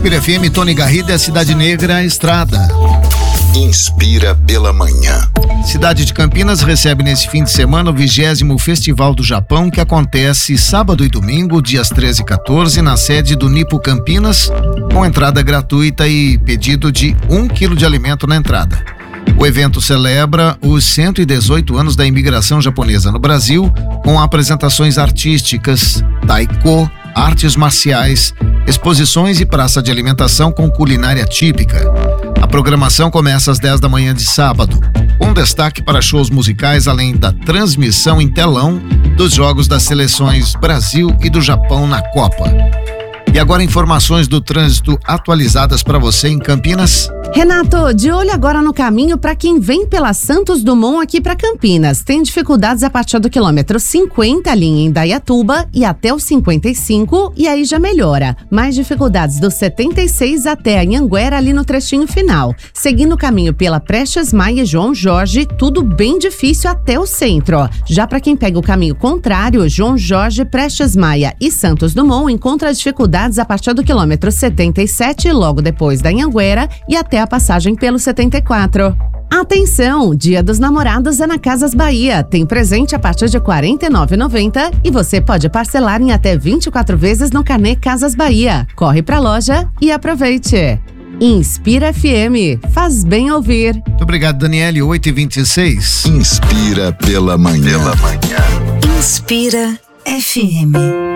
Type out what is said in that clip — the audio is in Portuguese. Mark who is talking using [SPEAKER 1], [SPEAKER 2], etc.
[SPEAKER 1] Inspira FM, Tony Garrido, Cidade Negra, Estrada.
[SPEAKER 2] Inspira pela manhã.
[SPEAKER 1] Cidade de Campinas recebe nesse fim de semana o 20º Festival do Japão, que acontece sábado e domingo, dias 13 e 14, na sede do Nipo Campinas, com entrada gratuita e pedido de 1 quilo de alimento na entrada. O evento celebra os 118 anos da imigração japonesa no Brasil, com apresentações artísticas, taiko, artes marciais, exposições e praça de alimentação com culinária típica. A programação começa às 10 da manhã de sábado, com destaque para shows musicais, além da transmissão em telão dos jogos das seleções Brasil e do Japão na Copa. E agora informações do trânsito atualizadas para você em Campinas.
[SPEAKER 3] Renato, de olho agora no caminho para quem vem pela Santos Dumont aqui para Campinas. Tem dificuldades a partir do quilômetro 50 ali em Indaiatuba e até o 55, e aí já melhora. Mais dificuldades do 76 até a Anhanguera ali no trechinho final. Seguindo o caminho pela Prestes Maia e João Jorge, tudo bem difícil até o centro. Já para quem pega o caminho contrário, João Jorge, Prestes Maia e Santos Dumont, encontra dificuldades a partir do quilômetro 77, logo depois da Anhanguera e até a passagem pelo 74. Atenção! Dia dos Namorados é na Casas Bahia. Tem presente a partir de R$ 49,90 e você pode parcelar em até 24 vezes no carnê Casas Bahia. Corre pra loja e aproveite. Inspira FM. Faz bem ouvir.
[SPEAKER 1] Muito obrigado, Daniele. 8h26.
[SPEAKER 2] Inspira pela manhã.
[SPEAKER 4] Inspira FM.